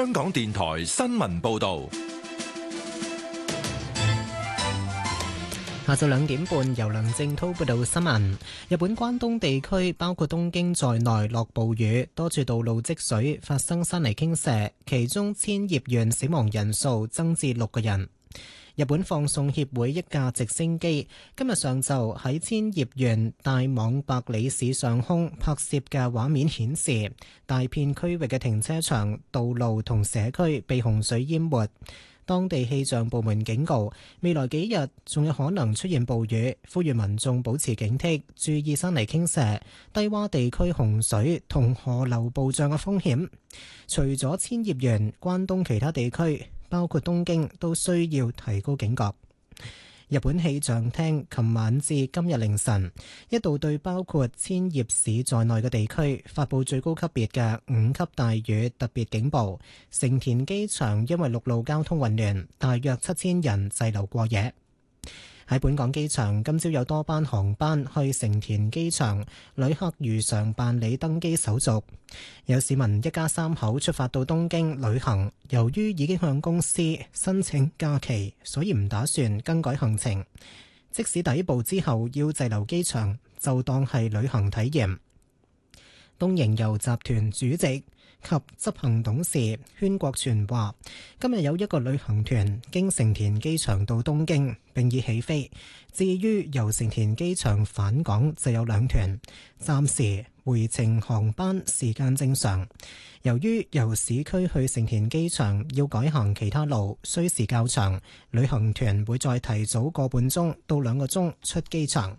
香港電台新聞報道。 下晝2點半，由梁正滔報道新聞。日本關東地區包括東京在內落暴雨，多處道路積水，發生山泥傾瀉，其中千葉縣死亡人數增至6個人。日本放送協會一架直升機今日上晝喺千葉縣大網白里市上空拍攝嘅畫面顯示，大片區域嘅停車場、道路同社區被洪水淹沒。當地氣象部門警告，未來幾日仲有可能出現暴雨，呼籲民眾保持警惕，注意山泥傾瀉、低洼地區洪水同河流暴漲嘅風險。除咗千葉縣，關東其他地區包括東京都需要提高警覺。日本氣象廳琴晚至今日凌晨一度對包括千葉市在內嘅地區發佈最高級別嘅5級大雨特別警報。成田機場因為陸路交通混亂，大約7000人滯留過夜。喺本港機場，今朝有多班航班去成田機場，旅客如常辦理登機手續。有市民一家3口出發到東京旅行，由於已經向公司申請假期，所以唔打算更改行程。即使抵埗之後要滯留機場，就當係旅行體驗。東瀛遊集團主席及執行董事禤國全話，今日有一個旅行團經成田機場到東京並已起飛，至於由成田機場返港就有2團，暫時回程航班時間正常。由於由市區去成田機場要改行其他路，需時較長，旅行團會再提早個半鐘到2個鐘出機場。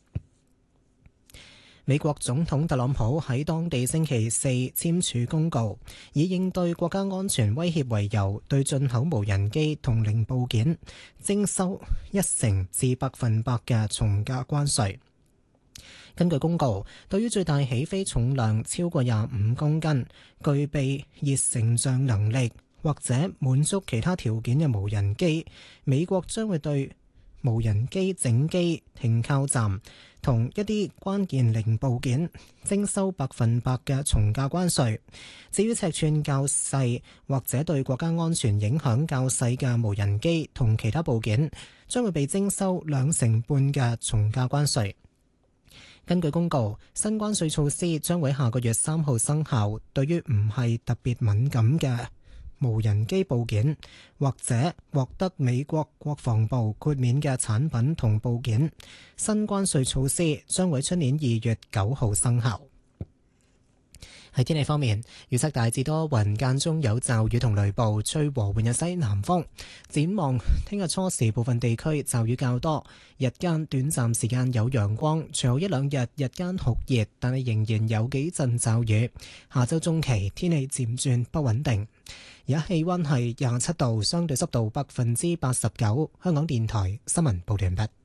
美國總統特朗普喺當地星期4簽署公告，以應對國家安全威脅為由，對進口無人機同零部件徵收1%至100%嘅從價關稅。根據公告，對於最大起飛重量超過25公斤、具備熱成像能力或者滿足其他條件嘅無人機，美國將會對無人機整機、停靠站同一啲關鍵零部件徵收100%嘅從價關稅。至於尺寸較細或者對國家安全影響較細嘅無人機同其他部件，將會被徵收2.5%嘅從價關稅。根據公告，新關稅措施將會下個月3號生效。對於唔係特別敏感嘅無人機部件或者獲得美國國防部豁免嘅產品同部件，新關稅措施將會出年2月9號生效。喺天氣方面，預測大致多雲，間中有驟雨同雷暴，吹和緩嘅西南風。展望聽日初時部分地區驟雨較多，日間短暫時間有陽光，隨後1-2日日間酷熱，但係仍然有幾陣驟雨。下周中期天氣漸轉不穩定。而家氣溫係27度，相對濕度89%。香港電台新聞報道完畢。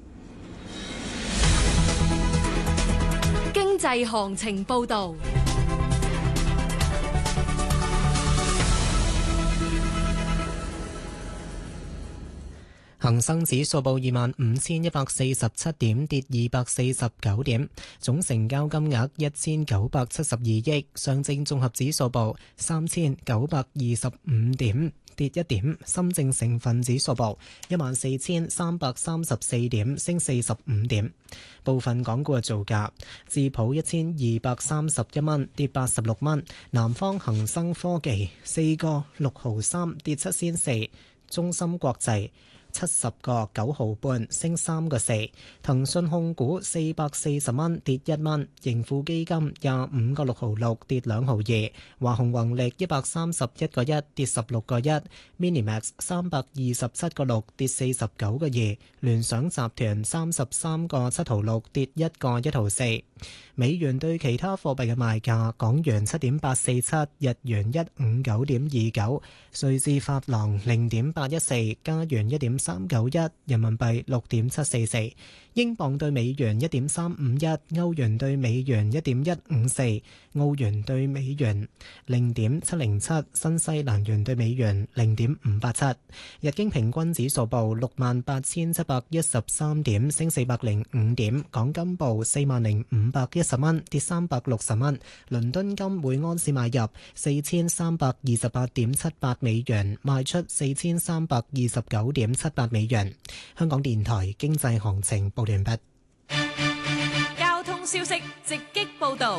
經濟行情報道。 恒生指數報25,147點，跌249點，總成交金額1,972億。上證綜合指數報3,925點，跌1點。深證成分指數報14,334點，升45點。部分港股嘅造價：智普1,231蚊，跌86蚊；南方恒生科技4個6毫3，跌7仙4；中芯國際70個9毫半，升3個4；騰訊控股440蚊，跌1蚊；盈富基金25個6毫6，跌2毫2；華虹宏力131個1，跌16個1； Minimax 327個6，跌49個2；聯想集團33個7毫6，跌1個1毫4。美元對其他貨幣嘅賣價：港元7.847，日元159.29，瑞士法郎0.814，加元1.3 6.391，人民幣6.744，英鎊對美元1.351，歐元對美元1.154，澳元對美元0.707，新西蘭元對美元0.587。日經平均指數報68,713點，升405點。港金報40,510蚊，跌360蚊。倫敦金每安士買入4328.78美元，賣出4329.78美元。香港電台經濟行情報完畢。 交通消息直擊報道。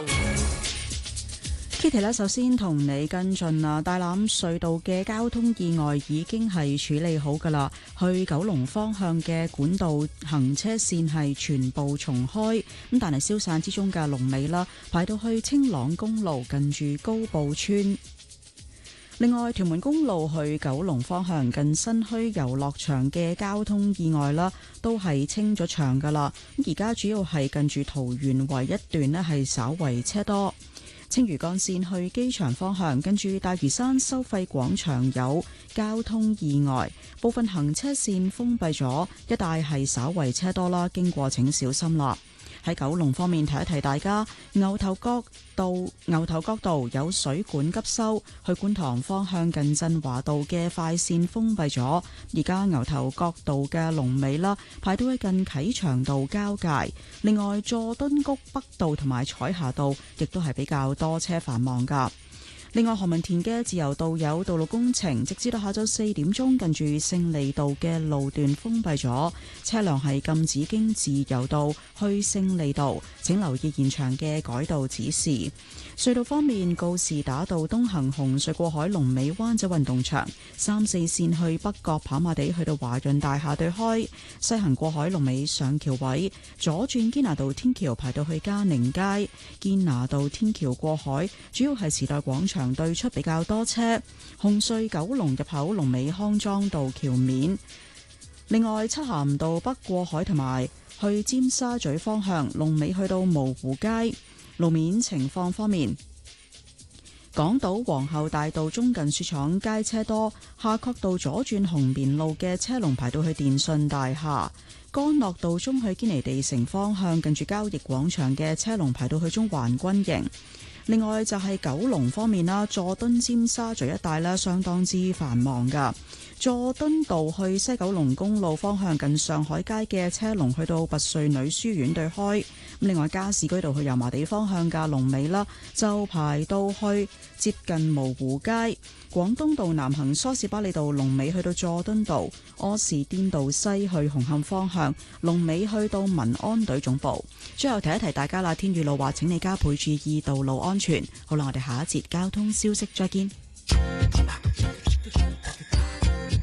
Kitty 咧，首先同你跟進啊，大欖隧道嘅交通意外已經係處理好噶啦，去九龍方向嘅管道行車線係全部重開，咁但係消散之中嘅龍尾啦，排到去青朗公路近住高埔村。另外，屯門公路去九龍方向近新墟遊樂場嘅交通意外啦，都係清咗場噶啦，咁而家主要係近住桃園圍一段呢係稍為車多。青嶼幹線去機場方向，跟住大嶼山收費廣場有交通意外，部分行車線封閉咗，一帶係稍為車多啦，經過請小心啦。喺九龍方面，提一提大家，牛頭角道有水管急修，去觀塘方向近振華道嘅快線封閉咗，而家牛頭角道嘅龍尾啦，排到喺近啟祥道交界。另外，佐敦谷北道同埋彩霞道亦都係比較多車繁忙噶。另外，何文田嘅自由道有道路工程，直至到下晝4點鐘，近住勝利道嘅路段封閉咗，車輛係禁止經自由道去勝利道，請留意現場嘅改道指示。隧道方面，告士打道東行紅隧過海龍尾灣仔運動場，3、4線去北角跑馬地去到華潤大廈對開，西行過海龍尾上橋位，左轉堅拿道天橋排到去嘉寧街，堅拿道天橋過海主要係時代廣場對出比較多車，紅隧九龍入口龍尾康莊道橋面。另外，漆咸道北過海同埋去尖沙咀方向龍尾去到蕪湖街。路面情況方面，港島皇后大道中近雪廠街車多，夏慤道左轉紅棉路嘅車龍排到去電訊大廈，干諾道中去堅尼地城方向近住交易廣場嘅車龍排到去中環軍營。另外就係九龍方面啦，佐敦尖沙咀一帶咧相當之繁忙噶。佐敦道去西九龍公路方向近上海街嘅車龍去到拔萃女書院對開。另外加士居道去油麻地方向嘅龍尾啦，就排到去接近蕪湖街。廣東道南行梳士巴利道龍尾去到佐敦道，柯士甸道西去紅磡方向龍尾去到民安隊總部。最後提一提大家啦，天雨路滑，請你加倍注意道路安全。好啦，我哋下一節交通消息再見。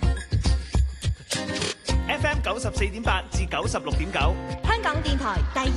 FM 94.8至96.9， 香港電台第